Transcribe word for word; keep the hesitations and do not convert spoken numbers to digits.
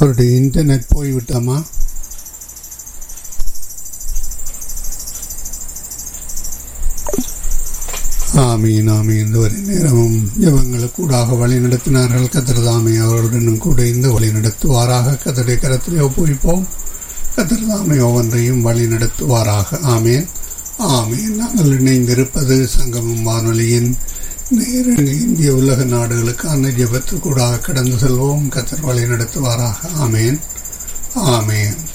அவருடைய இன்டர்நெட் போய்விட்டாமா? ஆமீன் ஆமீன். இதுவரை நேரமும் ஜெபங்களுக்கூடாக வழி நடத்தினார்கள். கர்த்தர் தாமே அவர்களுடனும் கூட இந்த வழி நடத்துவாராக. கர்த்தருடைய கரத்திலே ஒப்புவிப்போம். கர்த்தர் தாமே ஒவ்வொன்றையும் வழி நடத்துவாராக. ஆமீன் ஆமீன். நாங்கள் இணைந்திருப்பது சங்கமம் வானொலியின் நேரடி இந்திய உலக நாடுகளுக்கான ஜெபத்துக்கூடாக கடந்து செல்வோம். கர்த்தர் வழி நடத்துவாராக. ஆமீன் ஆமீன்.